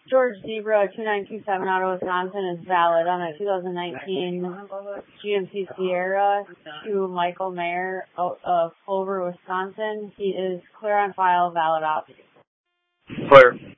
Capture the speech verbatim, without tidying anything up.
George Zebra two nine two seven out of Wisconsin is valid on a two thousand nineteen G M C Sierra to Michael Mayer of Clover, Wisconsin. He is clear on file, valid option. Clear.